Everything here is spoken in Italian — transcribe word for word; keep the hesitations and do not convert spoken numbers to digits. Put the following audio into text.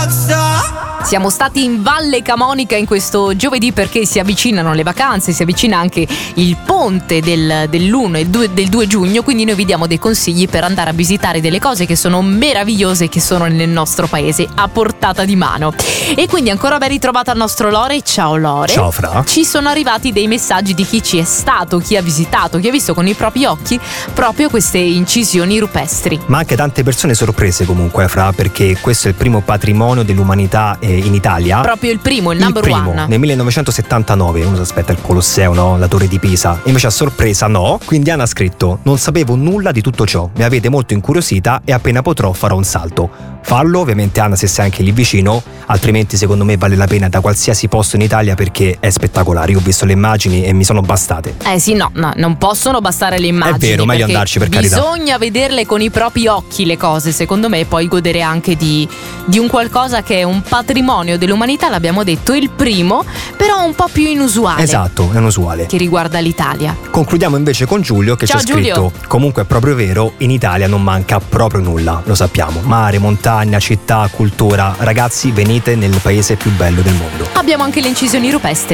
Siamo stati in Valle Camonica in questo giovedì perché si avvicinano le vacanze, si avvicina anche il ponte del, dell'uno e due, del due giugno, quindi noi vi diamo dei consigli per andare a visitare delle cose che sono meravigliose, che sono nel nostro paese a portata di mano. E quindi ancora ben ritrovata al nostro Lore. Ciao Lore. Ciao Fra. Ci sono arrivati dei messaggi di chi ci è stato, chi ha visitato, chi ha visto con i propri occhi proprio queste incisioni rupestri. Ma anche tante persone sorprese comunque, Fra, perché questo è il primo patrimonio dell'umanità eh, in Italia. Proprio il primo, il number il primo, one. Nel millenovecentosettantanove, uno si aspetta il Colosseo, no? La Torre di Pisa. Invece a sorpresa no. Quindi Anna ha scritto: non sapevo nulla di tutto ciò, mi avete molto incuriosita e appena potrò farò un salto. Fallo, ovviamente Anna, se sei anche lì vicino, altrimenti secondo me vale la pena da qualsiasi posto in Italia perché è spettacolare. Io ho visto le immagini e mi sono bastate. Eh sì, no, no, non possono bastare le immagini. È vero, meglio andarci, per carità. Bisogna vederle con i propri occhi le cose, secondo me, e poi godere anche di, di un qualcosa che è un patrimonio dell'umanità, l'abbiamo detto, il primo, però un po' più inusuale. Esatto, è inusuale. Che riguarda l'Italia. Concludiamo invece con Giulio che Ciao, ci ha scritto: Giulio. comunque è proprio vero, in Italia non manca proprio nulla, lo sappiamo. Mare, montagna, città, cultura. Ragazzi, venite nel paese più bello del mondo. Abbiamo anche le incisioni rupestri.